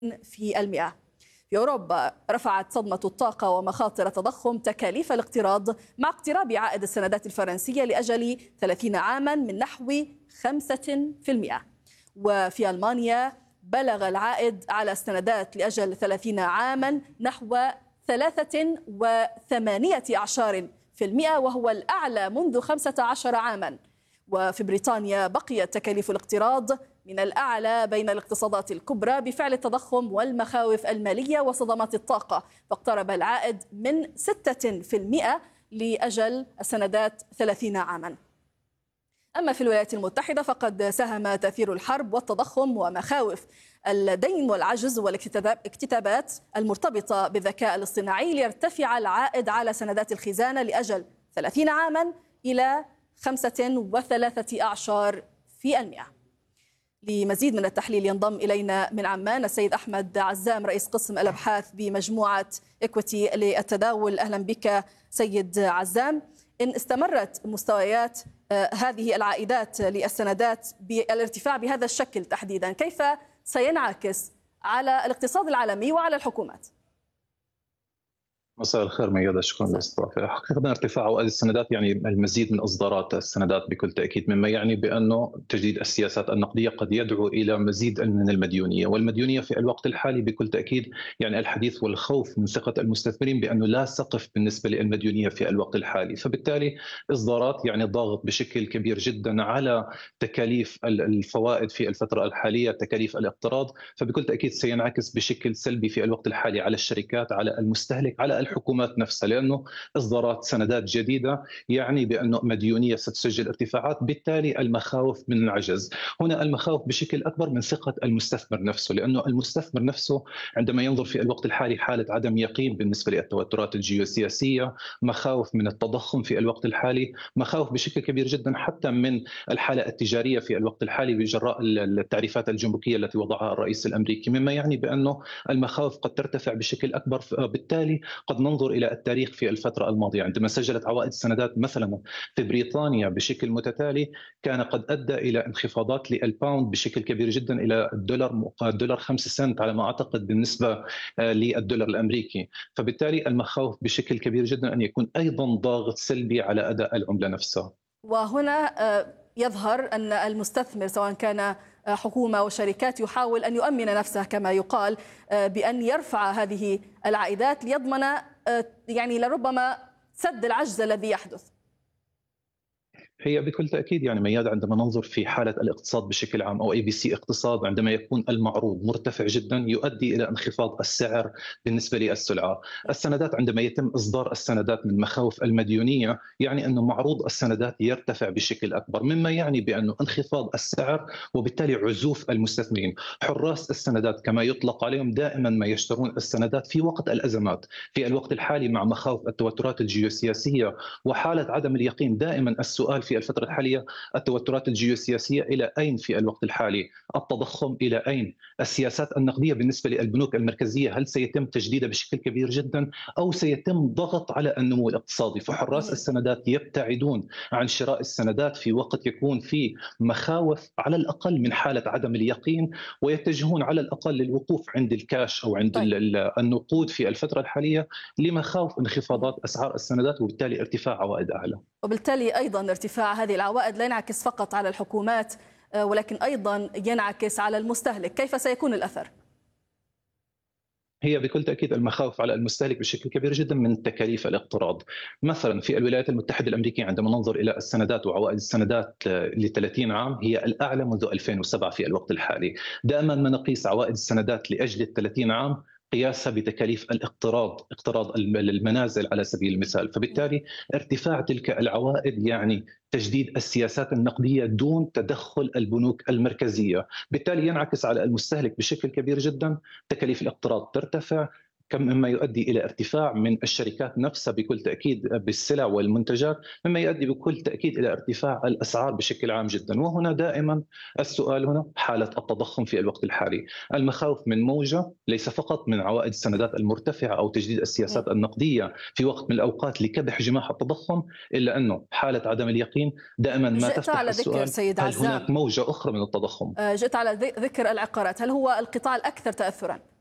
في أوروبا رفعت صدمة الطاقة ومخاطر التضخم تكاليف الاقتراض مع اقتراب عائد السندات الفرنسية لأجل 30 عاما من نحو 5%. وفي ألمانيا بلغ العائد على السندات لأجل 30 عاما نحو 3.18%، وهو الأعلى منذ 15 عاما. وفي بريطانيا بقيت تكاليف الاقتراض من الأعلى بين الاقتصادات الكبرى بفعل التضخم والمخاوف المالية وصدمات الطاقة، فاقترب العائد من 6% لأجل السندات 30 عاما. أما في الولايات المتحدة فقد ساهم تأثير الحرب والتضخم ومخاوف الدين والعجز والاكتتابات المرتبطة بالذكاء الاصطناعي ليرتفع العائد على سندات الخزانة لأجل 30 عاما إلى 5.13%. لمزيد من التحليل ينضم إلينا من عمان السيد أحمد عزام رئيس قسم الأبحاث بمجموعة إكويتي للتداول. أهلا بك سيد عزام. إن استمرت مستويات هذه العائدات للسندات بالارتفاع بهذا الشكل تحديدا، كيف سينعكس على الاقتصاد العالمي وعلى الحكومات؟ مساء الخير ميادة، شكرا للاستضافة. حقيقة ارتفاع عوائد السندات يعني المزيد من إصدارات السندات بكل تأكيد، مما يعني بأنه تجديد السياسات النقدية قد يدعو إلى مزيد من المديونية، والمديونية في الوقت الحالي بكل تأكيد يعني الحديث والخوف من ثقة المستثمرين بأنه لا سقف بالنسبة للمديونية في الوقت الحالي، فبالتالي إصدارات يعني ضاغط بشكل كبير جدا على تكاليف الفوائد في الفترة الحالية، تكاليف الاقتراض، فبكل تأكيد سينعكس بشكل سلبي في الوقت الحالي على الشركات، على المستهلك، على الحكومات نفسها، لأنه إصدارات سندات جديدة يعني بأنه مديونية ستسجل ارتفاعات، بالتالي المخاوف من العجز. هنا المخاوف بشكل أكبر من ثقة المستثمر نفسه، لأنه المستثمر نفسه عندما ينظر في الوقت الحالي حالة عدم يقين بالنسبة للتوترات الجيوسياسية، مخاوف من التضخم في الوقت الحالي، مخاوف بشكل كبير جدا حتى من الحالة التجارية في الوقت الحالي بجراء التعريفات الجمركية التي وضعها الرئيس الأمريكي، مما يعني بأنه المخاوف قد ترتفع بشكل أكبر. بالتالي قد ننظر إلى التاريخ في الفترة الماضية عندما سجلت عوائد السندات مثلا في بريطانيا بشكل متتالي، كان قد أدى إلى انخفاضات للباوند بشكل كبير جدا إلى الدولار 5 سنت على ما أعتقد بالنسبة للدولار الأمريكي، فبالتالي المخاوف بشكل كبير جدا أن يكون أيضا ضاغط سلبي على أداء العملة نفسها. وهنا يظهر أن المستثمر سواء كان حكومة وشركات يحاول أن يؤمن نفسه كما يقال بأن يرفع هذه العائدات ليضمن يعني لربما سد العجز الذي يحدث. هي بكل تأكيد يعني مياد، عندما ننظر في حالة الاقتصاد بشكل عام أو ABC اقتصاد، عندما يكون المعروض مرتفع جدا يؤدي إلى انخفاض السعر بالنسبة للسلعة. السندات عندما يتم إصدار السندات من مخاوف المديونية يعني أن معروض السندات يرتفع بشكل أكبر، مما يعني بأنه انخفاض السعر وبالتالي عزوف المستثمرين. حراس السندات كما يطلق عليهم دائما ما يشترون السندات في وقت الأزمات. في الوقت الحالي مع مخاوف التوترات الجيوسياسية وحالة عدم اليقين، دائما السؤال في الفترة الحالية التوترات الجيوسياسية إلى أين في الوقت الحالي؟ التضخم إلى أين؟ السياسات النقدية بالنسبة للبنوك المركزية هل سيتم تجديدها بشكل كبير جدا أو سيتم ضغط على النمو الاقتصادي؟ فحراس السندات يبتعدون عن شراء السندات في وقت يكون فيه مخاوف على الأقل من حالة عدم اليقين، ويتجهون على الأقل للوقوف عند الكاش أو عند النقود في الفترة الحالية لمخاوف انخفاضات أسعار السندات وبالتالي ارتفاع عوائد أعلى. وبالتالي أيضا ارتفاع هذه العوائد لا ينعكس فقط على الحكومات ولكن أيضا ينعكس على المستهلك. كيف سيكون الأثر؟ هي بكل تأكيد المخاوف على المستهلك بشكل كبير جدا من تكاليف الاقتراض. مثلا في الولايات المتحدة الأمريكية عندما ننظر إلى السندات وعوائد السندات ل 30 عام هي الأعلى منذ 2007 في الوقت الحالي. دائما ما نقيس عوائد السندات لأجل ال 30 عام قياسها بتكاليف اقتراض المنازل على سبيل المثال، فبالتالي ارتفاع تلك العوائد يعني تجديد السياسات النقدية دون تدخل البنوك المركزية، بالتالي ينعكس على المستهلك بشكل كبير جدا. تكاليف الاقتراض ترتفع، مما يؤدي إلى ارتفاع من الشركات نفسها بكل تأكيد بالسلع والمنتجات، مما يؤدي بكل تأكيد إلى ارتفاع الأسعار بشكل عام جدا. وهنا دائما السؤال هنا حالة التضخم في الوقت الحالي، المخاوف من موجة ليس فقط من عوائد السندات المرتفعة أو تجديد السياسات النقدية في وقت من الأوقات لكبح جماح التضخم، إلا أنه حالة عدم اليقين دائما ما تفتح السؤال هل هناك موجة أخرى من التضخم. جئت على ذكر العقارات، هل هو القطاع الأكثر تأثرا؟